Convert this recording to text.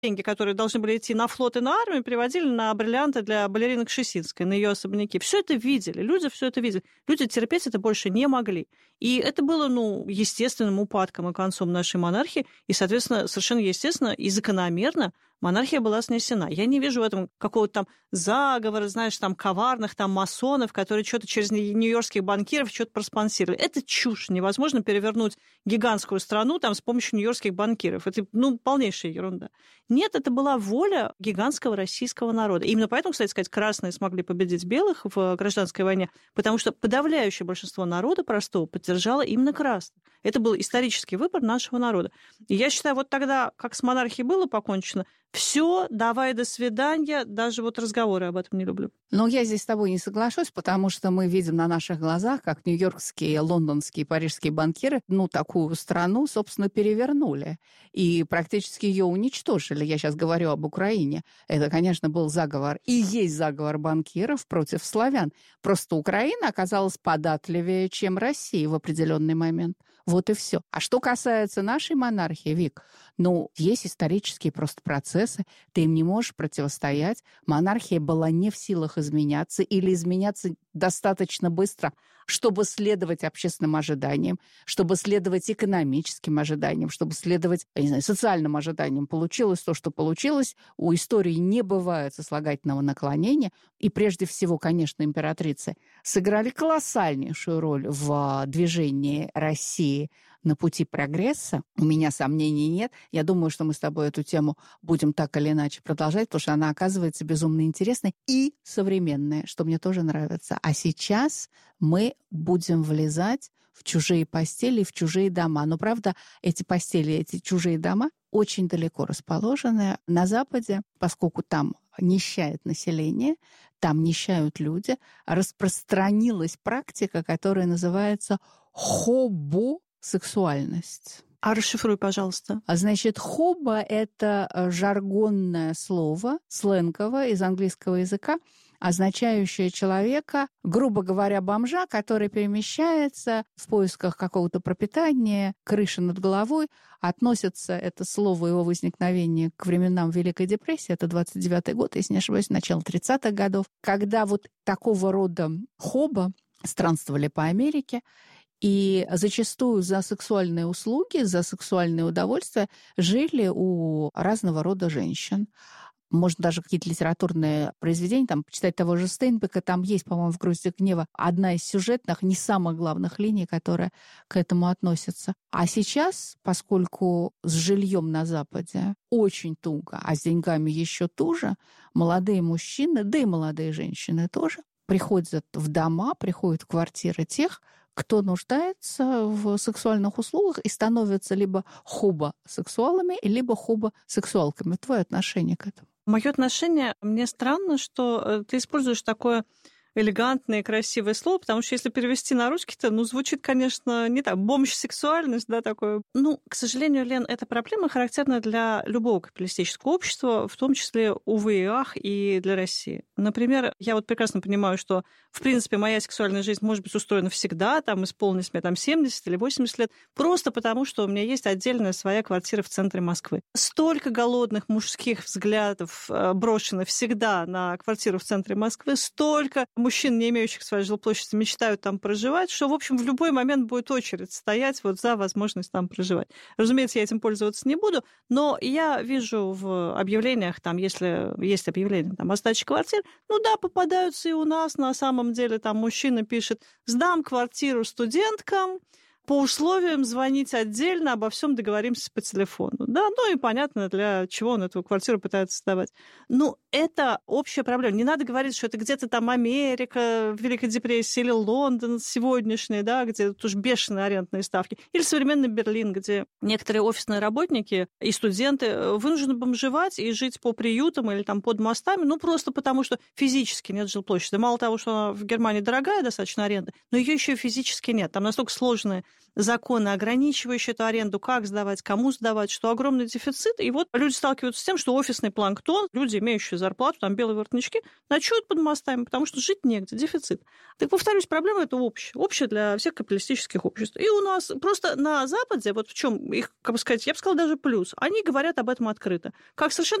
деньги, которые должны были идти на флот и на армию, переводили на бриллианты для балерины Кшесинской, на ее особняки. Все это видели, люди все это видели. Люди терпеть это больше не могли. И это было, естественным упадком и концом нашей монархии, и, соответственно, совершенно естественно и закономерно монархия была снесена. Я не вижу в этом какого-то там заговора, знаешь, там коварных там масонов, которые что-то через нью-йоркских банкиров что-то проспонсировали. Это чушь. Невозможно перевернуть гигантскую страну там с помощью нью-йоркских банкиров. Это, полнейшая ерунда. Нет, это была воля гигантского российского народа. Именно поэтому, кстати сказать, красные смогли победить белых в гражданской войне, потому что подавляющее большинство народа простого поддержало именно красных. Это был исторический выбор нашего народа. И я считаю, вот тогда, как с монархией было покончено, все, давай, до свидания, даже вот разговоры об этом не люблю. Но я здесь с тобой не соглашусь, потому что мы видим на наших глазах, как нью-йоркские, лондонские, парижские банкиры, такую страну, собственно, перевернули и практически ее уничтожили. Я сейчас говорю об Украине. Это, конечно, был заговор. И есть заговор банкиров против славян. Просто Украина оказалась податливее, чем Россия в определенный момент. Вот и все. А что касается нашей монархии, Вик, есть исторические просто процессы, ты им не можешь противостоять. Монархия была не в силах изменяться или изменяться достаточно быстро, чтобы следовать общественным ожиданиям, чтобы следовать экономическим ожиданиям, чтобы следовать, социальным ожиданиям. Получилось то, что получилось. У истории не бывает сослагательного наклонения. И прежде всего, конечно, императрицы сыграли колоссальнейшую роль в движении России на пути прогресса. У меня сомнений нет. Я думаю, что мы с тобой эту тему будем так или иначе продолжать, потому что она оказывается безумно интересной и современная, что мне тоже нравится. А сейчас мы будем влезать в чужие постели, в чужие дома. Но, правда, эти постели, эти чужие дома очень далеко расположены на Западе, поскольку там нищает население, там нищают люди, распространилась практика, которая называется хобосексуальность. А расшифруй, пожалуйста. Значит, хоба – это жаргонное слово, сленговое из английского языка, означающее человека, грубо говоря, бомжа, который перемещается в поисках какого-то пропитания, крыши над головой. Относится это слово, его возникновение к временам Великой депрессии, это 29-й год, если не ошибаюсь, начало 30-х годов, когда вот такого рода хоба странствовали по Америке, и зачастую за сексуальные услуги, за сексуальные удовольствия жили у разного рода женщин. Можно даже какие-то литературные произведения, почитать того же Стейнбека, там есть, по-моему, в «Грусти гнева» одна из сюжетных, не самых главных линий, которая к этому относится. А сейчас, поскольку с жильем на Западе очень туго, а с деньгами еще туже, молодые мужчины, да и молодые женщины тоже, приходят в дома, приходят в квартиры тех, кто нуждается в сексуальных услугах и становятся либо хобосексуалами, либо хобосексуалками. Твое отношение к этому? Мое отношение, мне странно, что ты используешь такое элегантное и красивое слово, потому что если перевести на русский-то, звучит, конечно, не так. Бомж-сексуальность, да, такое. К сожалению, Лен, эта проблема характерна для любого капиталистического общества, в том числе, увы и ах, и для России. Например, я вот прекрасно понимаю, что, в принципе, моя сексуальная жизнь может быть устроена всегда, исполнилось мне 70 или 80 лет, просто потому, что у меня есть отдельная своя квартира в центре Москвы. Столько голодных мужских взглядов брошено всегда на квартиру в центре Москвы, столько мужчин, не имеющих своей жилплощади, мечтают там проживать, что, в общем, в любой момент будет очередь стоять за возможность там проживать. Разумеется, я этим пользоваться не буду, но я вижу в объявлениях, если есть объявление о сдаче квартир, попадаются и у нас, на самом деле, мужчина пишет: «Сдам квартиру студенткам, по условиям звонить отдельно, обо всем договоримся по телефону». Да, и понятно, для чего он эту квартиру пытается сдавать. Это общая проблема. Не надо говорить, что это где-то Америка, Великая депрессия, или Лондон сегодняшний, да, где тоже бешеные арендные ставки, или современный Берлин, где некоторые офисные работники и студенты вынуждены бомжевать и жить по приютам или под мостами, просто потому, что физически нет жилплощади. Мало того, что она в Германии дорогая достаточно аренда, но ее еще и физически нет. Там настолько сложные законы, ограничивающие эту аренду, как сдавать, кому сдавать, что огромный дефицит. И вот люди сталкиваются с тем, что офисный планктон, люди, имеющие зарплату, там белые воротнички, ночуют под мостами, потому что жить негде, дефицит. Так, повторюсь, проблема это общая для всех капиталистических обществ. И у нас просто на Западе, вот в чем их, как бы сказать, я бы сказала, даже плюс, они говорят об этом открыто. Как совершенно